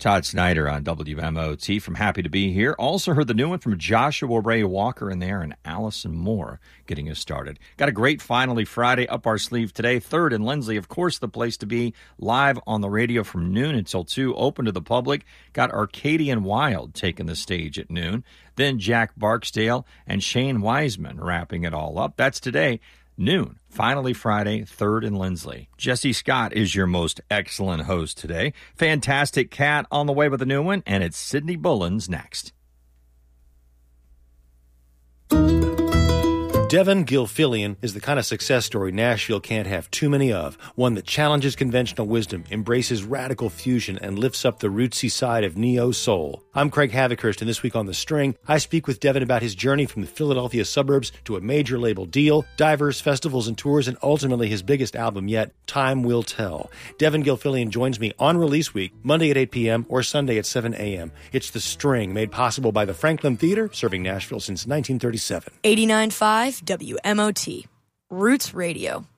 Todd Snyder on WMOT from Happy to Be Here. Also heard the new one from Joshua Ray Walker in there and Allison Moore getting us started. Got a great Finally Friday up our sleeve today. Third and Lindsley, of course, the place to be. Live on the radio from noon until 2, open to the public. Got Arcadian Wild taking the stage at noon. Then Jack Barksdale and Shane Wiseman wrapping it all up. That's today. Noon, Finally Friday, 3rd and Lindsley. Jesse Scott is your most excellent host today. Fantastic Cat on the way with a new one, and it's Sydney Bullens next. Devin Gilfillian is the kind of success story Nashville can't have too many of. One that challenges conventional wisdom, embraces radical fusion, and lifts up the rootsy side of neo-soul. I'm Craig Havikhurst, and this week on The String, I speak with Devin about his journey from the Philadelphia suburbs to a major label deal, diverse festivals and tours, and ultimately his biggest album yet, Time Will Tell. Devin Gilfillian joins me on release week, Monday at 8 p.m. or Sunday at 7 a.m. It's The String, made possible by the Franklin Theater, serving Nashville since 1937. 89.5 WMOT. Roots Radio.